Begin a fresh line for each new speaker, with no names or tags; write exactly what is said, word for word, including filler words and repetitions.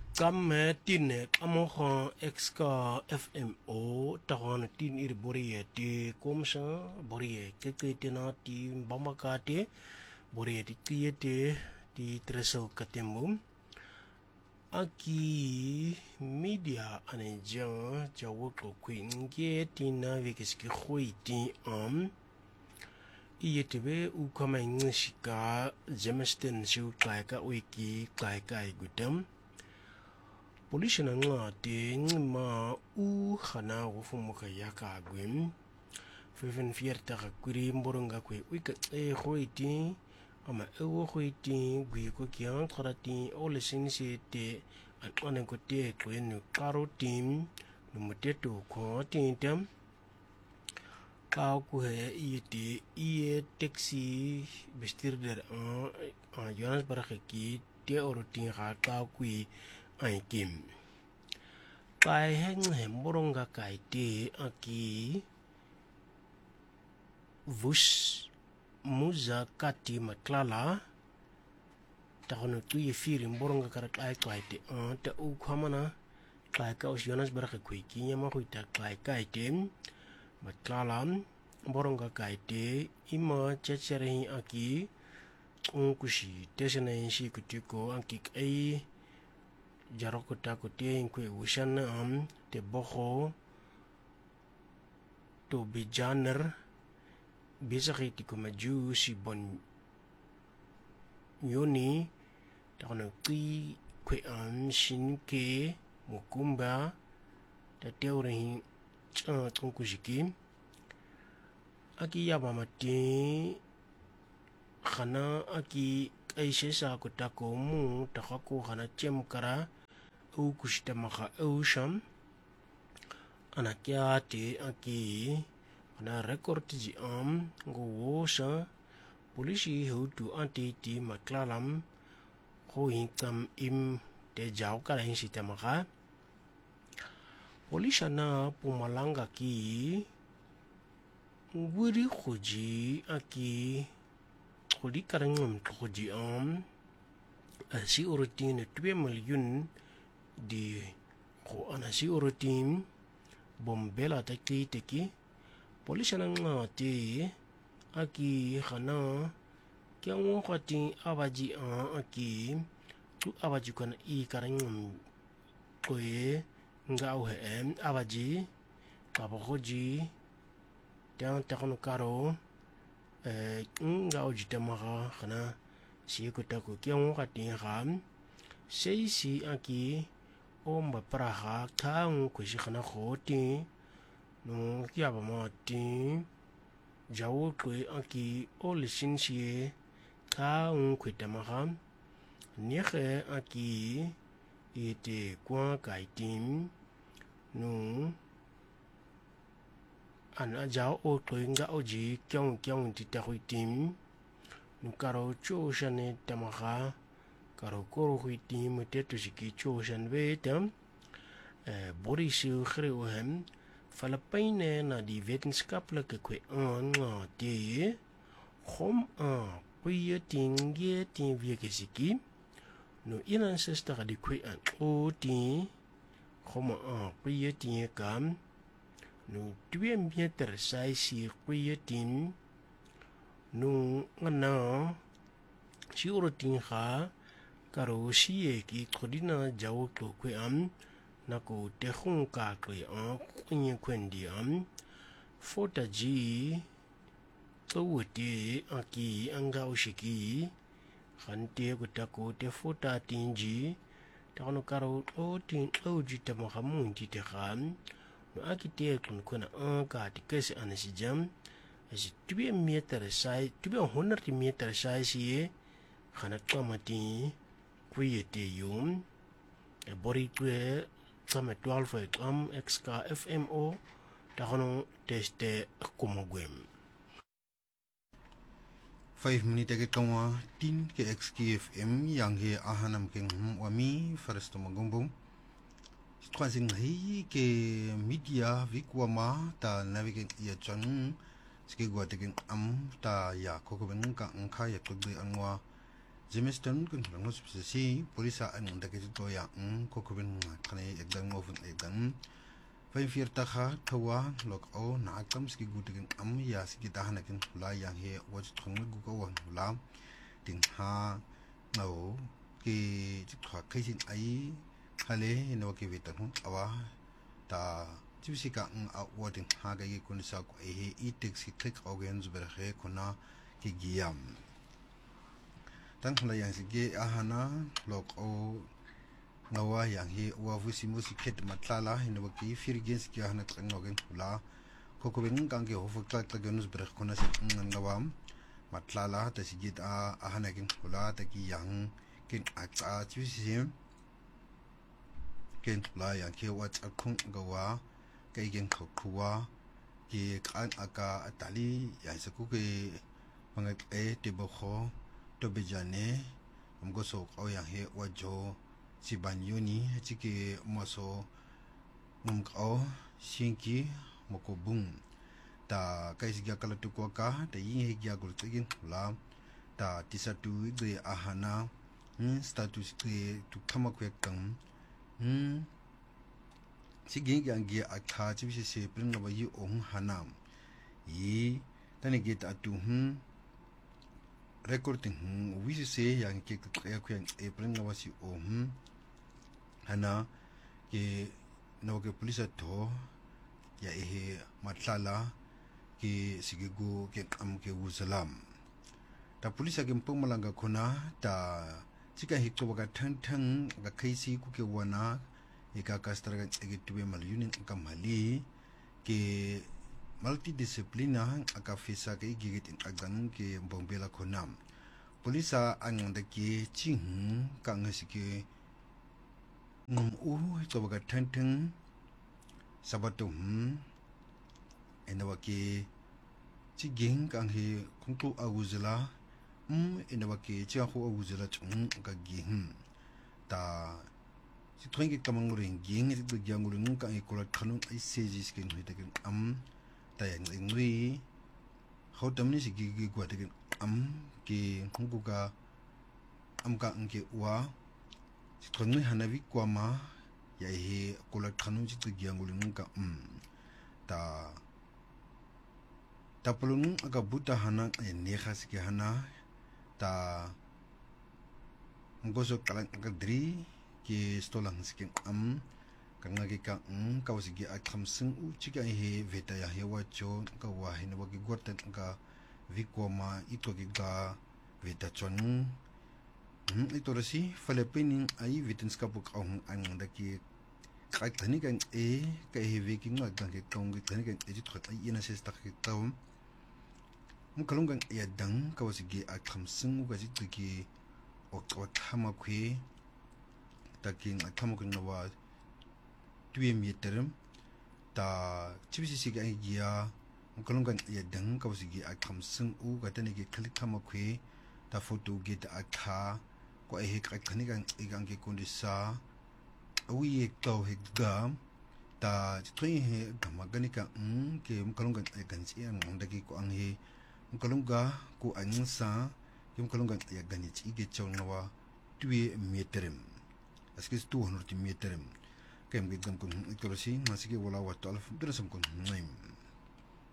Kamme tine kamohan exka F M O tahan tin ir borie te komsa borie keke tena ti bamakate borie ti kiete ti tresel katembum aki media ane jan jawoko kwinge tina vekeski khoiti am ietebe u kama ngshika jemesten shu klaika wiki klaika igudam Polisi na nga te ma u khana go fumuka yaka gwem fefen fierta ga kuri mboronga kwe wika e khoiti ama e wo khoiti gwi ko kyan kharati ole sinse te an ko te ko en karo tim no moteto ko tintam ka ko he iete ie taxi bestir der an an Jonas Baraki te orotin ga ka kwi ai kim kai heng hemboronga kai te aki vus muza kati maklala takono tu ye firi mboronga kara kai kai te an ta u khamana kai ka os Jonas Baraka kwi kinya ma kuita kai kai te maklala mboronga kai te ima chechere aki unkushi tesena shi kutiko anki ai jaroko tako te inkwe ushana am te boho to bijaner bisa kiti ko maju si bon yoni takono ki kwe am shinke mukumba ta teore chan tunkushiki aki yaba mati khana aki aishe sa ko tako mu takako khana chem kara u kushita maka usham anakia te aki ana record ji am go wosha polisi hutu anti ti maklalam ko hinkam im te jaw kala hin sita maka polisi na pumalanga ki nguri khoji aki khodi karangam khoji am si orotin two million di ko anasi orotim bombela taki teki polisi na nga te aki khana kya ngo khati abaji a aki tu abaji kana i karangam koe nga o hem abaji kaboji dan takono karo eh nga o jitamaha khana si ko tako kya ngo khati kham sei si aki omba praha kang ko khana khoti no kya ba ma ti jawo ko aki ole sinsie kang ko tamaha niekhe aki ite kwa kaitim no ana jawo o ko nga oji kyong kyong ti ta huitim no karo cho shane tamaha karo koro huiti muteto shiki cho shan vetam eh Boris Greuhem Filippine na die wetenskaplike kwe aan nga te gom a kuye tinge tin wiekesiki no inan sestage die kwe aan o ti gom a kuye tinge kam no twee meter sai si kuye tin no ngana si oro tin ga karo siye ki kodina jawo to kwe am nako te khung ka kwe an kunye kwendi am fota ji tawute aki anga ushiki khante ko tako te fota tinji takono karo o tin oji te mahamun ti te kham no aki te kun kuna an ka ti kese anasijam asi twee meter sai twee honderd meter sai siye khana kamati kuyete yum e bori kwe kama twelve am exka F M O takono teste kumogwem
five minute ke kawa tin ke X K F M yang he ahanam ke wami first magumbum twasing hi ke media vikwama ta navigate ya chang ske gwa te am ta ya ko ko ben ka angkha ya ko de angwa Zemiston kun lang si polisa ang ndakit to yang kokubin kanay egdang ofun egdang Vijfveertig tawa lok o na akam ski gudikin am ya ski tahanakin la yang he waj thongme gukawan la ting ha ngau ki chikha kaisin ai khale no ki vitan hu awa ta chibisika ng awadin ha ga yi kunisa ko he i taxi click organ zuber he kuna ki giam tang la yang sige ahana lok o ngawa yang he wa vusi musi ket matlala hino ki firgens ki ahana tanogen la kokobeng kang ke hofu klak klak genus ber kuna se ngawam matlala ta sigit a ahana gen la ta ki yang ken acha chusim ken la yang ke wa chakung gawa kai gen khokhuwa ki kan aka atali ya se ku ke mangai e te bo kho to bejane amgo so au yang he wa jo si banyuni chiki moso mumkao sinki mokobung ta kaisi gya kala tukwa ka ta yin he gya gul tigin la ta tisatu de ahana hmm status ke tu kama kwek kang hmm sigi gya gya akha chibisi se prin ba yi ong hanam yi tani get atu hmm recording hmm wisi se yang ke kya kya e prin ba si o hmm hana ke no ke polisa to ya ehe matlala ke sigigu ke am ke usalam ta polisa ke mpummalanga khona ta chika hikto baga thang thang ga khaisi ku ke wana eka kastra ga ege tube mal union kamali ke multidisciplina aka fisa ke gigit in agdan ke bombela khonam polisa ang da ke ching kang hasike ngum u tobaga tantang sabatum enawaki chiging kang he kungtu aguzela um enawaki chiahu aguzela chung ka gihim ta sitwengi kamangureng ging itu gyangureng kang ikola khanun ai seji skin hitaken am ta yang ngui hotamni sigigi gwataken am ke kunguga am ka ngke wa Sitrongi hanavi kwama ya he kola kanu jitu giangul nunca um ta tapulun aga buta hana ya nekhas ki hana ta ngoso kalan kadri ki stolang skin am kanga ki ka um kawsigi akham sing u chika he veta ya he wacho ka wa hin wagi gortan ka vikwama ito ki ga veta chon Hmm, ito rasi Philippine ay vitens kapuk ang ang daki kahit tani kan e kay heavy king mag dang kitong tani kan e jit ay ina ses tak kitong mo kalung kan ya dang kawasigi akham sing uga jit ki ok ok hama kwe taking akham ko nawa tuwe meterem ta chibisi sig ay giya mo kalung kan ya dang kawasigi akham sing uga tani ki kalik hama kwe ta photo get akha ko ai hek khani gang igang ke kondisa awi ek to hek gam ta thui he gamagani ka um ke mkalunga ai ganchi ang ndagi ko ang he mkalunga ko angsa ke mkalunga ai gani chi ge chawnawa tuwe meterem askis two hundred meterem kem ge gam ko ikolosi masige wala wa twelve drasam ko naim